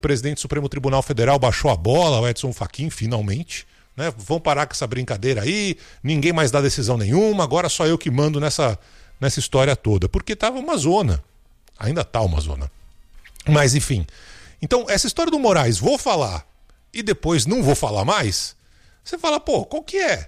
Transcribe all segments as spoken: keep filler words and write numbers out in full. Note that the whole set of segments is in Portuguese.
presidente do Supremo Tribunal Federal baixou a bola, o Edson Fachin, finalmente, né? Vão parar com essa brincadeira aí, ninguém mais dá decisão nenhuma, agora só eu que mando nessa, nessa história toda, porque estava uma zona, ainda está uma zona. Mas enfim, então essa história do Moraes, vou falar e depois não vou falar mais, você fala, pô, qual que é?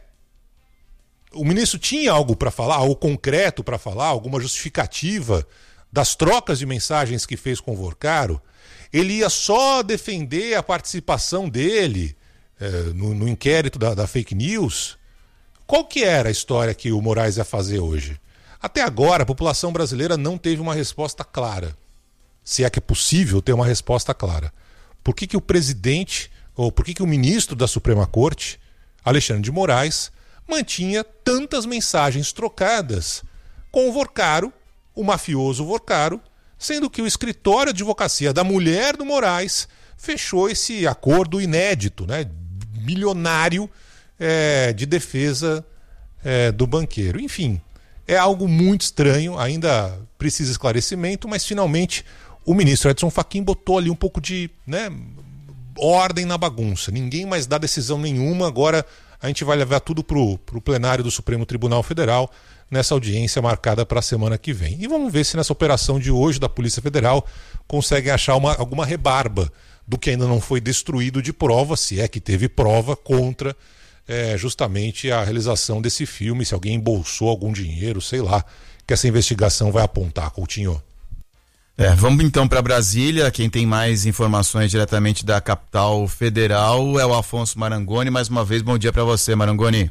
O ministro tinha algo para falar, algo concreto para falar, alguma justificativa das trocas de mensagens que fez com o Vorcaro? Ele ia só defender a participação dele é, no, no inquérito da, da fake news? Qual que era a história que o Moraes ia fazer hoje? Até agora, a população brasileira não teve uma resposta clara. Se é que é possível ter uma resposta clara. Por que que o presidente, ou por que que o ministro da Suprema Corte, Alexandre de Moraes, mantinha tantas mensagens trocadas com o Vorcaro, o mafioso Vorcaro, sendo que o escritório de advocacia da mulher do Moraes fechou esse acordo inédito, né, milionário, é, de defesa é, do banqueiro. Enfim, é algo muito estranho, ainda precisa esclarecimento, mas finalmente o ministro Edson Fachin botou ali um pouco de, né, ordem na bagunça. Ninguém mais dá decisão nenhuma, agora a gente vai levar tudo para o plenário do Supremo Tribunal Federal nessa audiência marcada para a semana que vem. E vamos ver se nessa operação de hoje da Polícia Federal conseguem achar uma, alguma rebarba do que ainda não foi destruído de prova, se é que teve prova contra é, justamente a realização desse filme, se alguém embolsou algum dinheiro, sei lá, que essa investigação vai apontar, Coutinho. É, vamos então para Brasília. Quem tem mais informações diretamente da capital federal é o Afonso Marangoni. Mais uma vez, bom dia para você, Marangoni.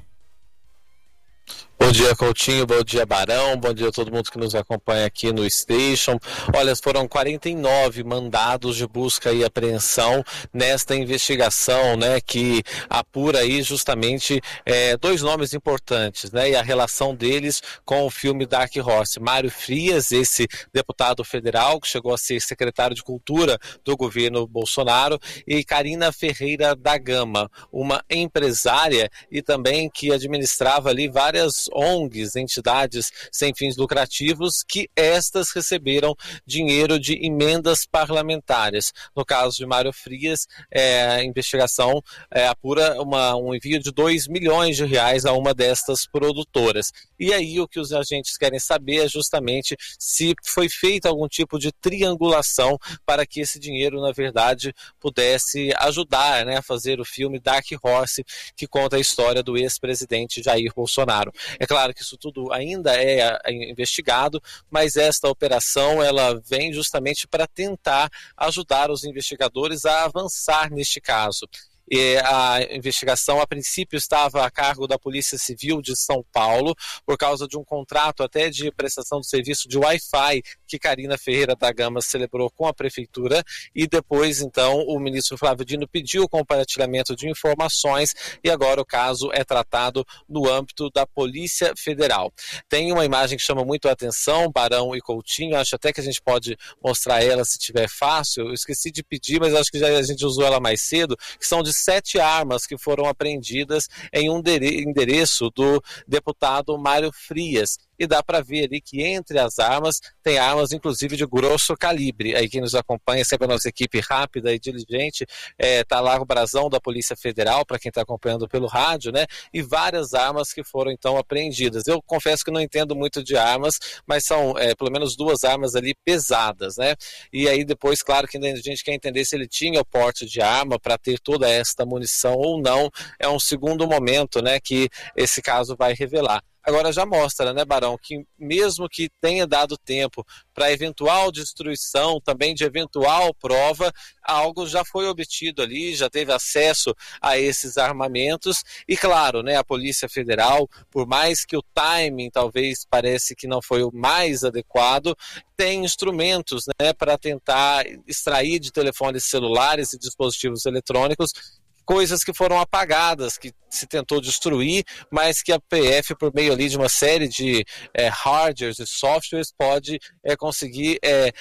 Bom dia, Coutinho, bom dia, Barão, bom dia a todo mundo que nos acompanha aqui no Station. Olha, foram quarenta e nove mandados de busca e apreensão nesta investigação, né, que apura aí justamente é, dois nomes importantes, né, e a relação deles com o filme Dark Horse. Mário Frias, esse deputado federal que chegou a ser secretário de Cultura do governo Bolsonaro, e Karina Ferreira da Gama, uma empresária e também que administrava ali várias O N Gs, entidades sem fins lucrativos, que estas receberam dinheiro de emendas parlamentares. No caso de Mário Frias, é, a investigação é, apura uma, um envio de dois milhões de reais a uma destas produtoras. E aí o que os agentes querem saber é justamente se foi feita algum tipo de triangulação para que esse dinheiro, na verdade, pudesse ajudar, né, a fazer o filme Dark Horse, que conta a história do ex-presidente Jair Bolsonaro. É claro que isso tudo ainda é investigado, mas esta operação ela vem justamente para tentar ajudar os investigadores a avançar neste caso. E a investigação, a princípio, estava a cargo da Polícia Civil de São Paulo, por causa de um contrato até de prestação de serviço de Wi-Fi que Karina Ferreira da Gama celebrou com a Prefeitura, e depois, então, o ministro Flávio Dino pediu o compartilhamento de informações e agora o caso é tratado no âmbito da Polícia Federal. Tem uma imagem que chama muito a atenção, Barão e Coutinho, acho até que a gente pode mostrar ela se tiver fácil, eu esqueci de pedir, mas acho que já a gente usou ela mais cedo, que são de sete armas que foram apreendidas em um endereço do deputado Mário Frias. E dá para ver ali que entre as armas tem armas inclusive de grosso calibre. Aí quem nos acompanha, sempre a nossa equipe rápida e diligente, é, tá lá o brasão da Polícia Federal, para quem está acompanhando pelo rádio, né? E várias armas que foram então apreendidas. Eu confesso que não entendo muito de armas, mas são é, pelo menos duas armas ali pesadas, né? E aí depois, claro que a gente quer entender se ele tinha o porte de arma para ter toda esta munição ou não. É um segundo momento, né, que esse caso vai revelar. Agora já mostra, né, Barão, que mesmo que tenha dado tempo para eventual destruição, também de eventual prova, algo já foi obtido ali, já teve acesso a esses armamentos e, claro, né, a Polícia Federal, por mais que o timing talvez parece que não foi o mais adequado, tem instrumentos, né, para tentar extrair de telefones celulares e dispositivos eletrônicos coisas que foram apagadas, que se tentou destruir, mas que a P F, por meio ali de uma série de é, hardwares e softwares, pode é, conseguir é,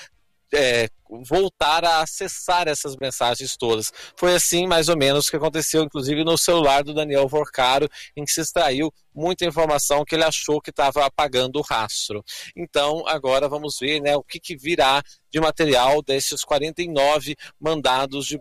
é, voltar a acessar essas mensagens todas. Foi assim, mais ou menos, que aconteceu, inclusive, no celular do Daniel Vorcaro, em que se extraiu muita informação que ele achou que estava apagando o rastro. Então, agora vamos ver, né, o que, que virá de material desses quarenta e nove mandados de